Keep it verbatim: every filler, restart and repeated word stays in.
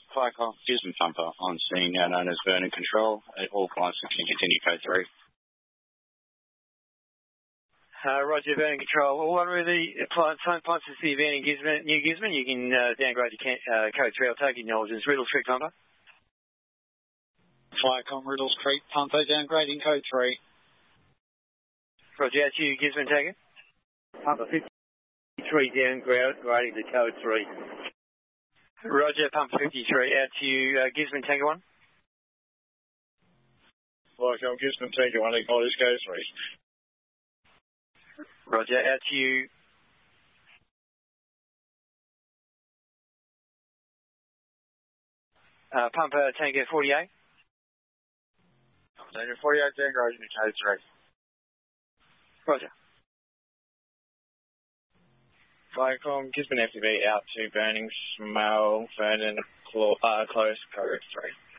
Flycom, Gisborne Pumper on scene, now known as Vernon Control. All flights can continue code three. Uh, Roger, Vernon Control. All one with the same flights as the event in Gisborne, New Gisborne. You can uh, downgrade your can, uh, code three. I'll take acknowledgements. Riddle Street Pumper. Flycom, Riddle Street Pumper, downgrading code three. Roger, out to you, Gisborne Tango. Pumper fifty-three, downgrading to code three. Roger, Pumper fifty-three, out to you, uh, Gisborne Tango one. Flycom, Gisborne Tango one, acknowledge code three. Roger, out to you. Uh, Pumper Tango forty-eight. Tango forty-eight, downgrading to code three. Roger. Flycom, Gisborne F T V out to Burning Smell, Vernon, clo uh, close, code three.